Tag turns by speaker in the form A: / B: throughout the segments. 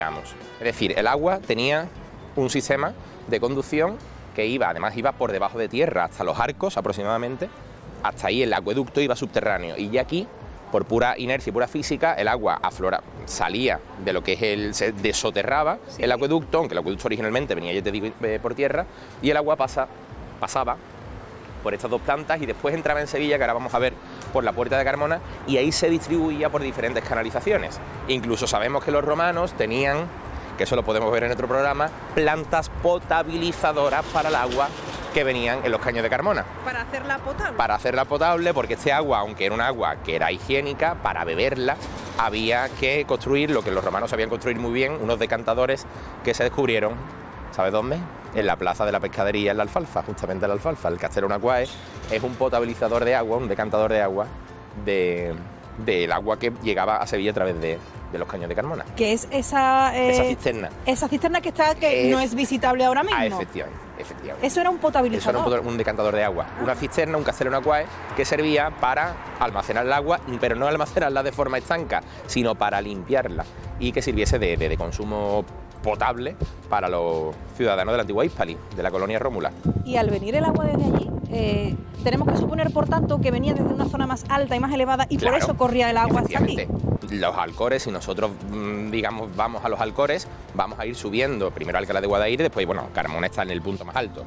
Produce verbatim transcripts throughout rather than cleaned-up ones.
A: Es decir, el agua tenía un sistema de conducción que iba, además iba por debajo de tierra hasta los arcos aproximadamente, hasta ahí el acueducto iba subterráneo y ya aquí, por pura inercia y pura física, el agua aflora, salía de lo que es el, se desoterraba sí. el acueducto, aunque el acueducto originalmente venía, ya te digo, por tierra, y el agua pasa, pasaba por estas dos plantas y después entraba en Sevilla, que ahora vamos a ver, por la Puerta de Carmona, y ahí se distribuía por diferentes canalizaciones. Incluso sabemos que los romanos tenían, que eso lo podemos ver en otro programa, plantas potabilizadoras para el agua que venían en los caños de Carmona.
B: ¿Para hacerla potable?
A: Para hacerla potable, porque este agua, aunque era un agua que era higiénica, para beberla había que construir lo que los romanos sabían construir muy bien, unos decantadores que se descubrieron, ¿sabes dónde? En la plaza de la pescadería, en la Alfalfa, justamente en la Alfalfa. El Castellum Aquae es un potabilizador de agua, un decantador de agua de, del agua que llegaba a Sevilla a través de, de los caños de Carmona.
B: ¿Qué es esa...
A: Eh, esa cisterna.
B: Esa cisterna que está, que
A: es,
B: no es visitable ahora mismo.
A: Ah, efectivamente, efectivamente.
B: Eso era un potabilizador.
A: Eso era un, un decantador de agua. Ah. Una cisterna, un Castellum Aquae, que servía para almacenar el agua, pero no almacenarla de forma estanca, sino para limpiarla y que sirviese de, de, de consumo potable para los ciudadanos de la antigua Hispali, de la colonia Rómula.
B: Y al venir el agua desde allí, eh, tenemos que suponer, por tanto, que venía desde una zona más alta y más elevada y claro, por eso corría el agua hasta aquí.
A: Los Alcores, si nosotros, digamos, vamos a los Alcores, vamos a ir subiendo, primero Alcalá de Guadaira y después, bueno, Carmona está en el punto más alto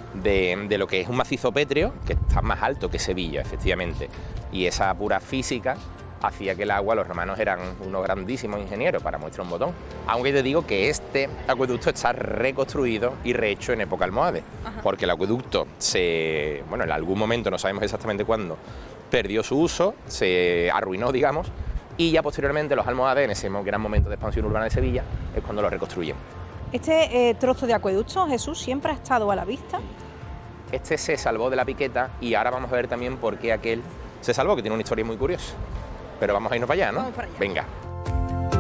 A: de, de lo que es un macizo pétreo, que está más alto que Sevilla, efectivamente, y esa pura física hacía que el agua, los romanos eran unos grandísimos ingenieros para muestra un botón. Aunque te digo que este acueducto está reconstruido y rehecho en época almohade, Ajá. porque el acueducto se, bueno, en algún momento, no sabemos exactamente cuándo, perdió su uso, se arruinó, digamos, y ya posteriormente los almohades, en ese gran momento de expansión urbana de Sevilla, es cuando lo reconstruyen.
B: ¿Este eh, trozo de acueducto, Jesús, siempre ha estado a la vista?
A: Este se salvó de la piqueta y ahora vamos a ver también por qué aquel se salvó, que tiene una historia muy curiosa. Pero vamos a irnos para allá, ¿no?
B: Vamos para allá.
A: Venga.